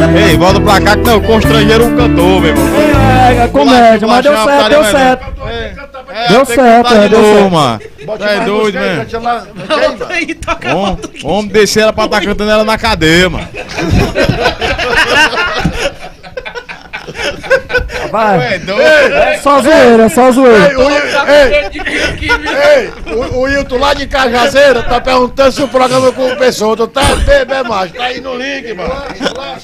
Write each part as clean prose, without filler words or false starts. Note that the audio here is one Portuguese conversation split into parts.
Ei, volta pra cá que não, constrangeram o cantor, meu irmão. É comédia, mas deu certo, deu certo. Deu certo, deu certo. Mano. É doido, né? Homem desse era pra estar cantando ela na cadeia, mano. Vai. É só zoeira, é só zoeira. O Hilton lá de Cajazeira tá perguntando se o programa com o pessoal. Tu tá bem, macho. Tá aí no link, mano. Relaxa.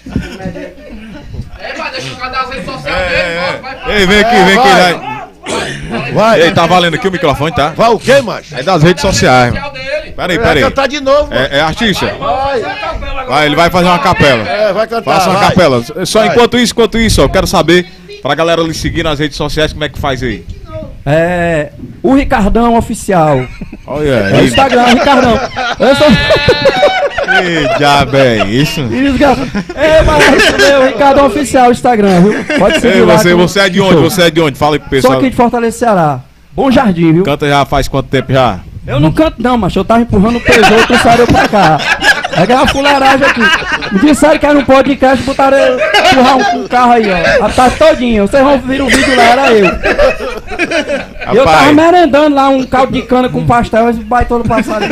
Mas deixa eu cadar as redes sociais dele. Ei, vem aqui. Vai. Ei, tá valendo aqui o microfone, tá? Vai o quê, macho? É das redes sociais, mano. Peraí. Vai cantar de novo, mano. É artista. Vai, ele vai fazer uma capela. Vai cantar. Faça uma vai. capela. Só enquanto isso, ó, eu quero saber, pra galera lhe seguir nas redes sociais, como é que faz aí? É. O Ricardão Oficial. Olha É o aí. Instagram, Ricardão. Eu sou. Ei, já bem, isso. Isso, galera. Mas isso mesmo, Ricardão Oficial, Instagram, viu? Pode seguir Ei, lá. você é de onde? Você é de onde? Fala aí pro Sou pessoal. aqui de Fortaleza, Ceará. Bom Jardim, viu? Canta já faz quanto tempo já? Eu não canto não, macho. Eu tava empurrando o Peugeot e trouxeram eu pra cá. É aquela fuleiragem aqui. Me disseram que era um podcast, botaram eu empurrar um carro aí, ó. A tarde todinha. Vocês vão ver o vídeo lá, era eu. E eu tava merendando lá um caldo de cana com pastel, esse baitou no passado.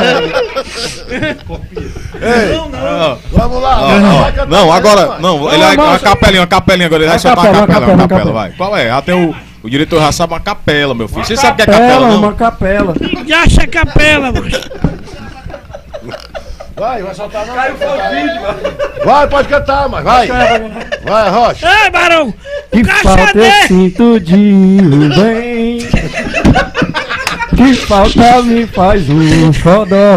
Vamos lá. Não, agora, não, ele vai uma capelinha agora, ele vai soltar uma capela, vai. Qual é? Até o diretor já sabe uma capela, meu filho. Você sabe o que é capela, não? Uma capela. Que acha capela, mano. Vai soltar não. Caiu o vídeo, mano. Vai, pode cantar, mas vai. Vai, Rocha. Ei, Barão. Que falta eu sinto de bem. Que falta me faz um xodó.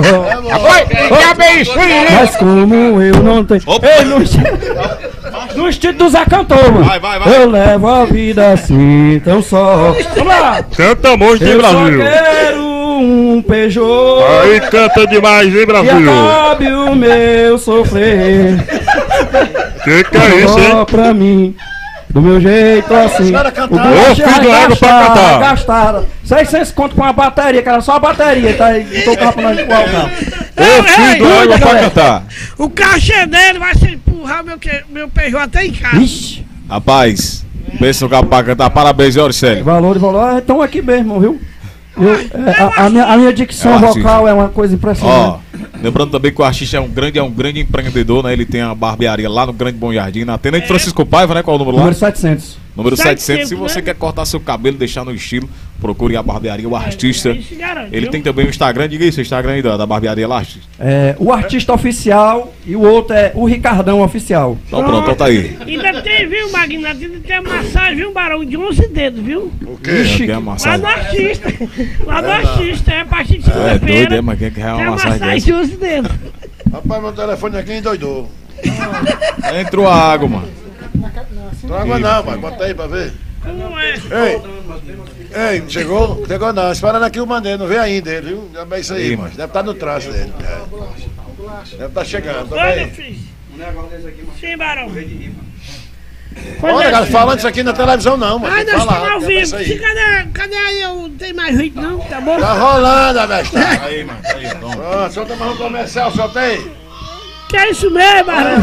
Mas como eu não tenho. Ei, no estilo do Zé Cantor, mano. Vai. Eu levo a vida assim, tão só. Vamos lá! Canta monstro, hein, Eu só Brasil? quero um Peugeot. Aí canta demais, hein, E Brasil? acabe o meu sofrer. Que é isso, Só hein? pra mim. Do meu jeito assim. O Ô, filho do ego pra cantar. gastaram 600 conto com a bateria, que era só a bateria, tá aí, botou o carro pra nós empurrar o carro. Ô, filho do ego pra cantar. O cachê dele vai ser empurrar meu Peugeot até em casa. Ixi, Rapaz, pensa no carro pra cantar. Parabéns, Auricélio. valor, estão aqui mesmo, viu? A minha dicção É um artista. vocal é uma coisa impressionante. Ó, lembrando também que o artista é um grande empreendedor, né? Ele tem a barbearia lá no Grande Bom Jardim, na Tenente Francisco Paiva, né? Qual é o número lá? Número 700. Número 700. Se 700, você né? quer cortar seu cabelo, deixar no estilo, procure a barbearia, o artista. Isso garante, Ele viu? tem também o Instagram, diga isso, o Instagram aí da barbearia lá, artista. É, o artista oficial e o outro é o Ricardão Oficial. Então pronto, então tá aí. Ainda tem, viu, Magnata? Ainda tem a massagem, viu, Barão? De 11 dedos, viu? O quê? Ixi, Quer uma Lá massagem? no artista. Lá no artista. É a partir de É doido, segunda-feira. é, mas quem quer Tem uma a massagem massagem dessa? de 11 dedos. Rapaz, meu telefone aqui endoidou. Entrou a água, mano. Não água não, mas bota aí pra ver. Como é? Ei, não chegou? Chegou não. Esperando aqui o Mané, não veio ainda ele, viu? É isso aí, Ih, mano. Deve estar no traço dele. Deve estar chegando, tá Olha, bem? filho. Sim, Barão. Olha, cara, falando isso aqui na televisão não, mano. Ai, nós Fala estamos ao rápido, é vivo. isso aí. Se cadê aí? Eu não tem mais vídeo, não? Tá bom? Tá rolando a bestagem. Aí, mano, aí, toma. Pronto, solta mais um comercial, solta aí. Que é isso mesmo, Barão?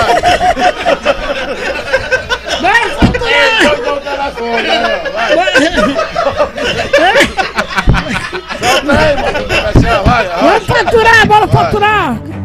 Vai faturar! Solta o telefone, vai. Solta aí, mano, o comercial, vai. Vamos faturar, bora faturar!